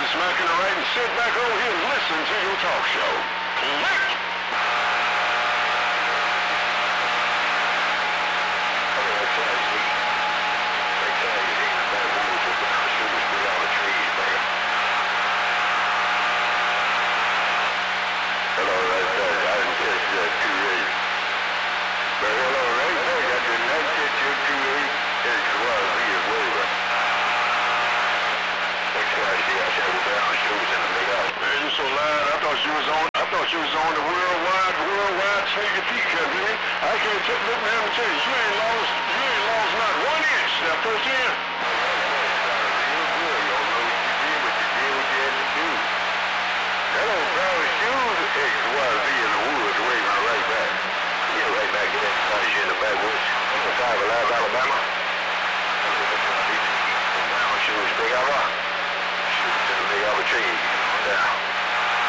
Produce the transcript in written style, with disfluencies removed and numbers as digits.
smack in the right and sit back over here and listen to your talk show. Click! You was on the worldwide Sneaky Pete company. I can't look down and tell you, you ain't lost not 1 inch that first year. Real good, y'all know what you did, but you did what you had to do. That old brown shoes XYZ in the woods waving right back. Yeah, right back in that cottage in the backwoods. On the side of Alive, Alabama. Brown shoes, big out rock. Shoes in the big out tree. Down.